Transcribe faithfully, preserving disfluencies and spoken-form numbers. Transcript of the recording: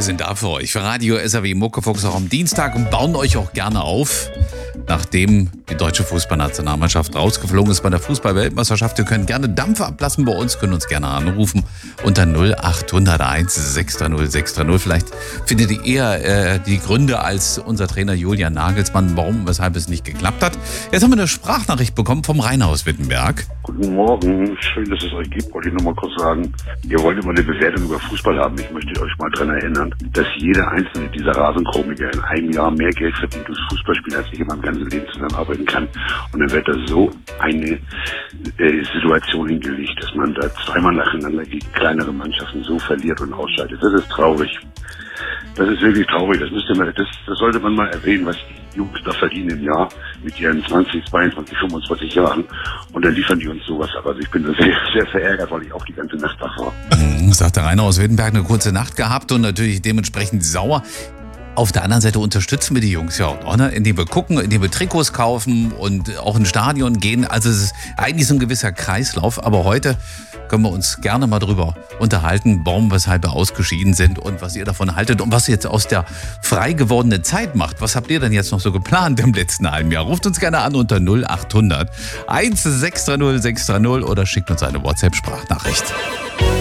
Wir sind da für euch, für Radio S R W Muckefuchs auch am Dienstag und bauen euch auch gerne auf, nachdem die deutsche Fußballnationalmannschaft rausgeflogen ist bei der Fußball-Weltmeisterschaft. Ihr könnt gerne Dampf ablassen bei uns, könnt uns gerne anrufen unter null acht null eins sechs drei null sechs drei null. Vielleicht findet ihr eher äh, die Gründe als unser Trainer Julian Nagelsmann, warum, weshalb es nicht geklappt hat. Jetzt haben wir eine Sprachnachricht bekommen vom Rainer aus Wittenberg. Guten Morgen, schön, dass es euch gibt. Wollte ich noch mal kurz sagen, ihr wollt immer eine Bewertung über Fußball haben. Ich möchte euch mal daran erinnern, dass jeder einzelne dieser Rasenkomiker in einem Jahr mehr Geld verdient durch Fußballspielen, als ich in meinem ganzen Leben zusammenarbeiten kann. Und dann wird da so eine äh, Situation hingelegt, dass man da zweimal nacheinander gegen kleinere Mannschaften so verliert und ausscheidet. Das ist traurig. Das ist wirklich traurig. Das müsste man, das, das sollte man mal erwähnen, was die Jungs da verdienen im Jahr mit ihren zwanzig, zweiundzwanzig, fünfundzwanzig Jahren. Und dann liefern die uns sowas. Aber also ich bin sehr, sehr verärgert, weil ich auch die ganze Nacht wach war. Mhm, sagt der Rainer aus Wittenberg, eine kurze Nacht gehabt und natürlich dementsprechend sauer. Auf der anderen Seite unterstützen wir die Jungs ja auch, ne? Indem wir gucken, indem wir Trikots kaufen und auch ins Stadion gehen. Also es ist eigentlich so ein gewisser Kreislauf. Aber heute können wir uns gerne mal drüber unterhalten, warum, weshalb wir ausgeschieden sind und was ihr davon haltet und was ihr jetzt aus der frei gewordenen Zeit macht. Was habt ihr denn jetzt noch so geplant im letzten halben Jahr? Ruft uns gerne an unter null acht hundert eins sechs drei null sechs drei null oder schickt uns eine WhatsApp-Sprachnachricht.